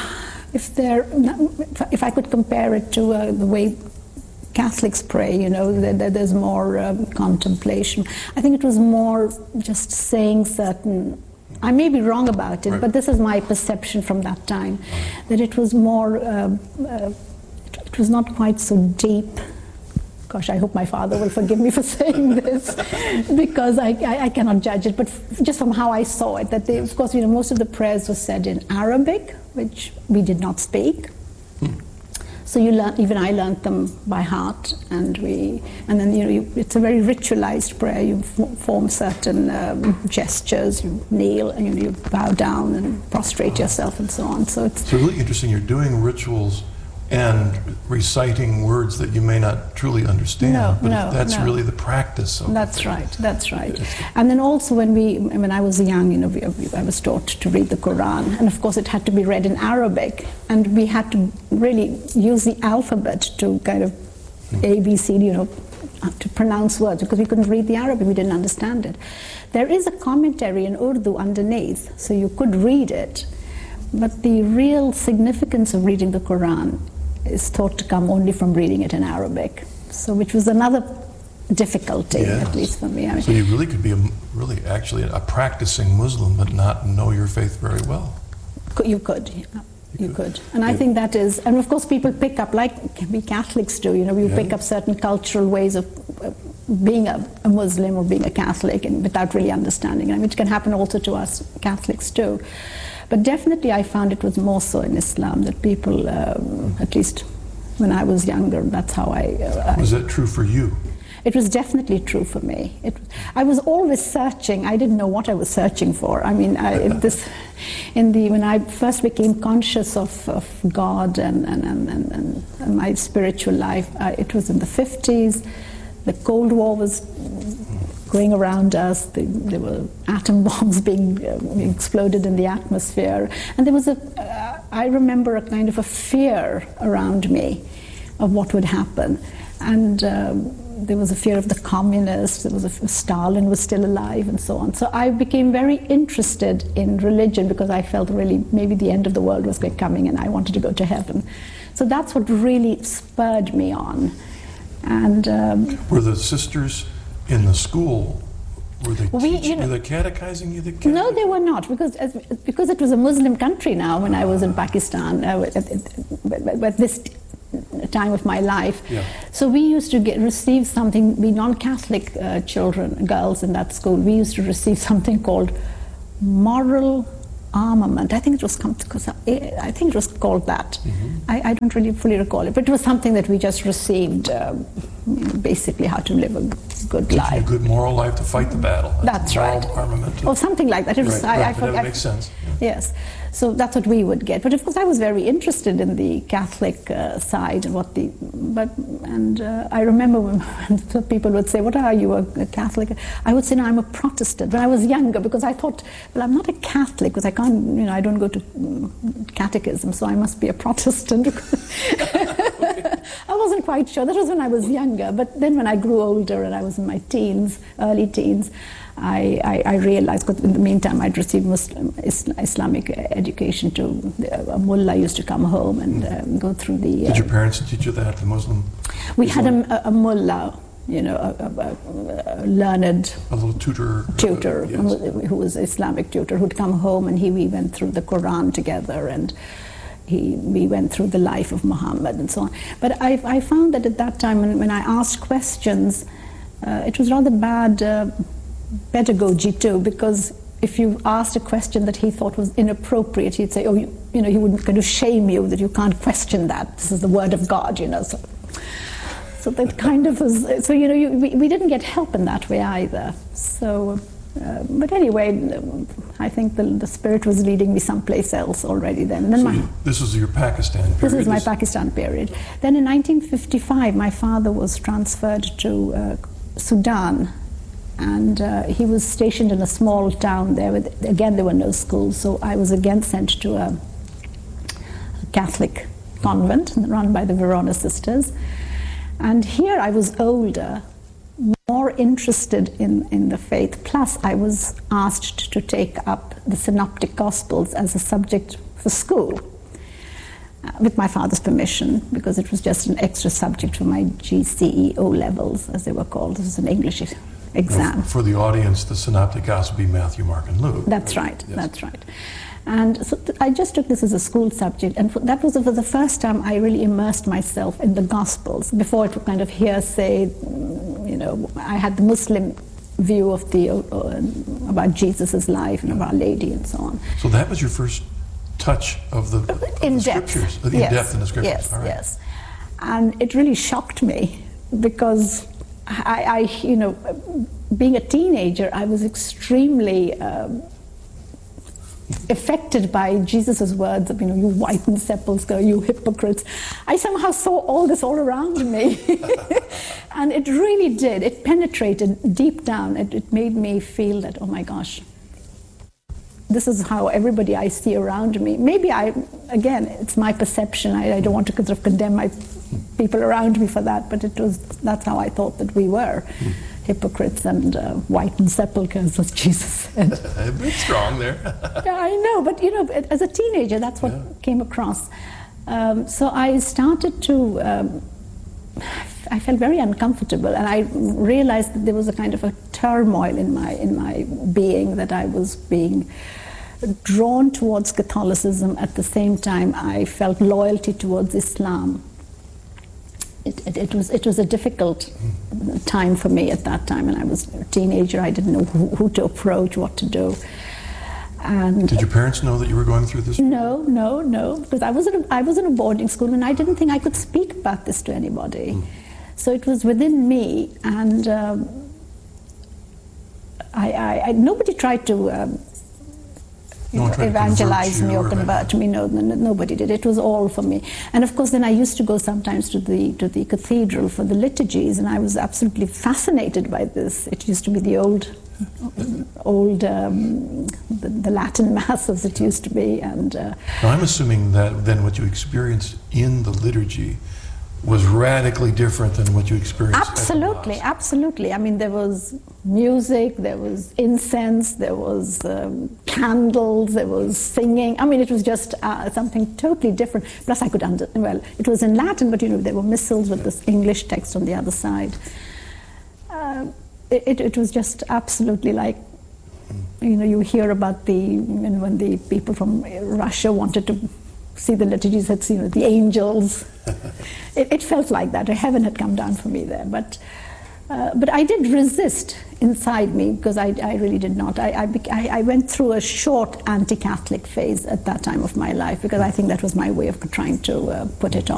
[SPEAKER 31] if I could compare it to the way Catholics pray, there's more contemplation. I think it was more just saying certain, I may be wrong about it, but this is my perception from that time, that it was more, it was not quite so deep. Gosh, I hope my father will forgive me for saying this, because I cannot judge it, but just from how I saw it, that of course, most of the prayers were said in Arabic, which we did not speak. So even I learned them by heart, and then it's a very ritualized prayer. You form certain gestures, you kneel, and you bow down and prostrate yourself, and so on. So it's
[SPEAKER 30] really interesting. You're doing rituals and reciting words that you may not truly understand, that's really the practice of
[SPEAKER 31] That's right. And then also when I was young, I was taught to read the Quran, and of course it had to be read in Arabic, and we had to really use the alphabet to kind of ABC, to pronounce words, because we couldn't read the Arabic, we didn't understand it. There is a commentary in Urdu underneath, so you could read it, but the real significance of reading the Quran is thought to come only from reading it in Arabic, which was another difficulty, at least for me.
[SPEAKER 30] So you really could be actually a practicing Muslim, but not know your faith very well.
[SPEAKER 31] You could. And I think that is, and of course people pick up, like we Catholics do, we pick up certain cultural ways of being a Muslim or being a Catholic, and without really understanding it, which can happen also to us Catholics too. But definitely I found it was more so in Islam that people, at least when I was younger, that's how
[SPEAKER 30] Was that true for you?
[SPEAKER 31] It was definitely true for me. I was always searching. I didn't know what I was searching for. I mean, when I first became conscious of God and my spiritual life, it was in the 50s. The Cold War was going around us. There were atom bombs being exploded in the atmosphere, and there was I remember a kind of a fear around me of what would happen, and there was a fear of the communists, there was Stalin was still alive and so on. So I became very interested in religion because I felt really maybe the end of the world was coming and I wanted to go to heaven. So that's what really spurred me on. And
[SPEAKER 30] were the sisters in the school, were they were they catechizing you?
[SPEAKER 31] No, they were not, because it was a Muslim country now when I was in Pakistan at this time of my life.
[SPEAKER 30] Yeah.
[SPEAKER 31] So we used to receive something, we non-Catholic children, girls in that school, we used to receive something called moral armament. I think it was called that. I don't really fully recall it, but it was something that we just received, basically how to live a good life.
[SPEAKER 30] A good moral life to fight the battle.
[SPEAKER 31] That's
[SPEAKER 30] moral
[SPEAKER 31] right.
[SPEAKER 30] Armament.
[SPEAKER 31] Or something like that. It was,
[SPEAKER 30] right, that makes sense.
[SPEAKER 31] Yes. So that's what we would get. But of course, I was very interested in the Catholic side and I remember when people would say, "What are you, a Catholic?" I would say, "No, I'm a Protestant." When I was younger, because I thought, well, I'm not a Catholic because I can't, I don't go to catechism, so I must be a Protestant. I wasn't quite sure. That was when I was younger. But then when I grew older and I was in my teens, early teens, I realized, because in the meantime I'd received Islamic education too. A mullah used to come home and go through the...
[SPEAKER 30] Did your parents teach you that, the Muslim?
[SPEAKER 31] We had a mullah, a learned...
[SPEAKER 30] A little tutor.
[SPEAKER 31] Yes. Who was an Islamic tutor, who'd come home and we went through the Quran together and we went through the life of Muhammad and so on. But I found that at that time when I asked questions, it was rather bad pedagogy too, because if you asked a question that he thought was inappropriate, he'd say, he would kind of shame you that you can't question that. This is the word of God, So that kind of was, we didn't get help in that way either. So, but anyway, I think the Spirit was leading me someplace else already then.
[SPEAKER 30] This was your Pakistan period?
[SPEAKER 31] This is my Pakistan period. Then in 1955, my father was transferred to Sudan. And he was stationed in a small town there. Again, there were no schools, so I was again sent to a Catholic convent run by the Verona Sisters. And here I was older, more interested in the faith. Plus, I was asked to take up the Synoptic Gospels as a subject for school, with my father's permission, because it was just an extra subject for my GCE O levels, as they were called. This was an English exam.
[SPEAKER 30] For the audience, the Synoptic Gospel be Matthew, Mark, and Luke.
[SPEAKER 31] That's right.
[SPEAKER 30] Yes.
[SPEAKER 31] That's right. And so I just took this as a school subject, and that was for the first time I really immersed myself in the Gospels. Before it was kind of hearsay, I had the Muslim view of about Jesus' life and of Our Lady and so on.
[SPEAKER 30] So that was your first touch of the scriptures, in depth in the scriptures.
[SPEAKER 31] Yes,
[SPEAKER 30] all right.
[SPEAKER 31] yes. And it really shocked me because I being a teenager, I was extremely affected by Jesus' words of, you whitened sepulchre, you hypocrites. I somehow saw all this all around me. And it really did. It penetrated deep down. It made me feel that, oh my gosh, this is how everybody I see around me. Maybe again, it's my perception. I don't want to sort of condemn my people around me for that, but that's how I thought that we were. Hypocrites and whitened sepulchres, as Jesus said.
[SPEAKER 30] A bit strong there.
[SPEAKER 31] Yeah, I know, but as a teenager, that's what came across. So I started to, I felt very uncomfortable, and I realized that there was a kind of a turmoil in my being, that I was being drawn towards Catholicism. At the same time, I felt loyalty towards Islam. It was a difficult time for me at that time, and I was a teenager. I didn't know who to approach, what to do. And
[SPEAKER 30] did your parents know that you were going through this?
[SPEAKER 31] No, because I was in a boarding school, and I didn't think I could speak about this to anybody. So it was within me, and nobody tried to evangelize me or convert me. No, nobody did. It was all for me. And of course, then I used to go sometimes to the cathedral for the liturgies, and I was absolutely fascinated by this. It used to be the the Latin Mass as it used to be. And
[SPEAKER 30] now I'm assuming that then what you experienced in the liturgy was radically different than what you experienced.
[SPEAKER 31] Absolutely, absolutely. I mean, there was music, there was incense, there was candles, there was singing. I mean, it was just something totally different. Plus, I could well, it was in Latin, but there were missals with this English text on the other side. It was just absolutely like, you hear about when the people from Russia wanted to see the liturgies, had seen the angels. It felt like that. Heaven had come down for me there. But I did resist inside me, because I really did not. I went through a short anti-Catholic phase at that time of my life, because I think that was my way of trying to put it on.